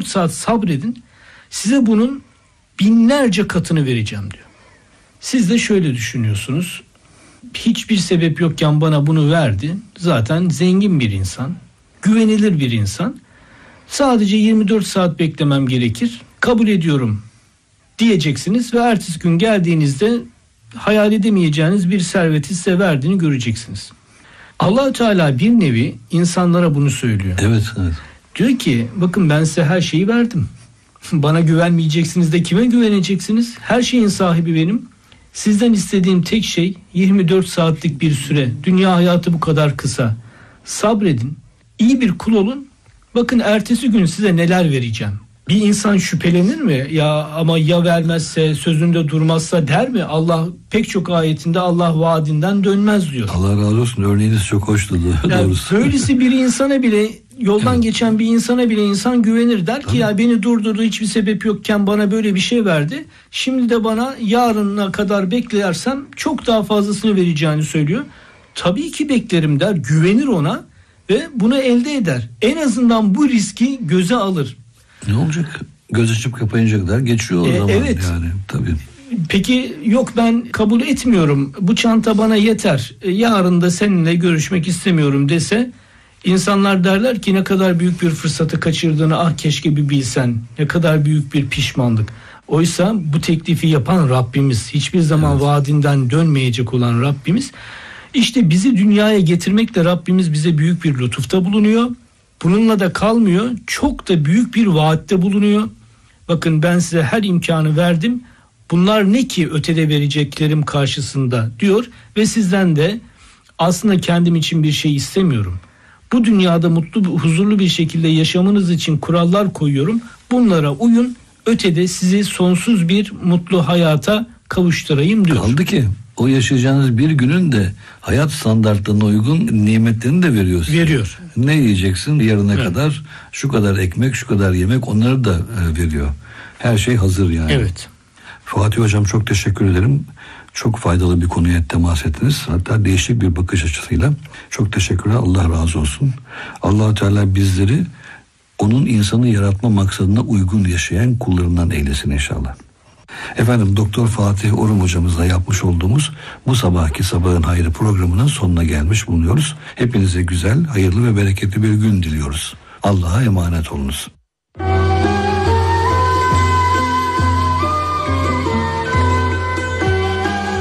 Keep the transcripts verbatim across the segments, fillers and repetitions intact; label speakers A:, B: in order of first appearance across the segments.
A: saat sabredin. Size bunun binlerce katını vereceğim diyor. Siz de şöyle düşünüyorsunuz. Hiçbir sebep yokken bana bunu verdi. Zaten zengin bir insan, güvenilir bir insan. Sadece yirmi dört saat beklemem gerekir. Kabul ediyorum diyeceksiniz ve ertesi gün geldiğinizde hayal edemeyeceğiniz bir serveti size verdiğini göreceksiniz. Allah-u Teala bir nevi insanlara bunu söylüyor.
B: Evet, evet.
A: Diyor ki bakın ben size her şeyi verdim. Bana güvenmeyeceksiniz de kime güveneceksiniz? Her şeyin sahibi benim. Sizden istediğim tek şey yirmi dört saatlik bir süre. Dünya hayatı bu kadar kısa. Sabredin. İyi bir kul olun. Bakın ertesi gün size neler vereceğim. Bir insan şüphelenir mi? Ya ama ya vermezse, sözünde durmazsa der mi? Allah pek çok ayetinde Allah vaadinden dönmez diyor.
B: Allah razı olsun. Örneğiniz çok hoştu.
A: Yani
B: doğrusu.
A: böylesi bir insana bile, yoldan evet. geçen bir insana bile insan güvenir. Der ki Tabii. ya beni durdurdu, hiçbir sebep yokken bana böyle bir şey verdi. Şimdi de bana yarına kadar beklersem çok daha fazlasını vereceğini söylüyor. Tabii ki beklerim der. Güvenir ona ve bunu elde eder. En azından bu riski göze alır.
B: Ne olacak? Göz açıp kapayınca kadar geçiyor o
A: e,
B: zaman
A: evet.
B: yani. Tabii.
A: Peki yok ben kabul etmiyorum. Bu çanta bana yeter. E, yarın da seninle görüşmek istemiyorum dese insanlar derler ki ne kadar büyük bir fırsatı kaçırdığını ah keşke bir bilsen. Ne kadar büyük bir pişmanlık. Oysa bu teklifi yapan Rabbimiz, hiçbir zaman evet. vaadinden dönmeyecek olan Rabbimiz. İşte bizi dünyaya getirmekle Rabbimiz bize büyük bir lütufta bulunuyor. Bununla da kalmıyor. Çok da büyük bir vaatte bulunuyor. Bakın ben size her imkanı verdim. Bunlar ne ki ötede vereceklerim karşısında diyor. Ve sizden de aslında kendim için bir şey istemiyorum. Bu dünyada mutlu, huzurlu bir şekilde yaşamanız için kurallar koyuyorum. Bunlara uyun. Ötede sizi sonsuz bir mutlu hayata kavuşturayım diyor.
B: Kaldı ki o yaşayacağınız bir günün de hayat standartlarına uygun nimetlerini de veriyor size.
A: Veriyor.
B: Ne yiyeceksin yarına
A: evet.
B: kadar, şu kadar ekmek, şu kadar yemek, onları da e, veriyor. Her şey hazır yani.
A: Evet.
B: Fatih Hocam çok teşekkür ederim. Çok faydalı bir konuya temas ettiniz. Hatta değişik bir bakış açısıyla. Çok teşekkürler. Allah razı olsun. Allah-u Teala bizleri onun insanı yaratma maksadına uygun yaşayan kullarından eylesin inşallah. Efendim Doktor Fatih Orum hocamızla yapmış olduğumuz bu sabahki Sabahın Hayrı programının sonuna gelmiş bulunuyoruz. Hepinize güzel, hayırlı ve bereketli bir gün diliyoruz. Allah'a emanet olunuz.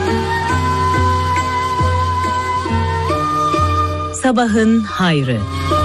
C: Sabahın Hayrı.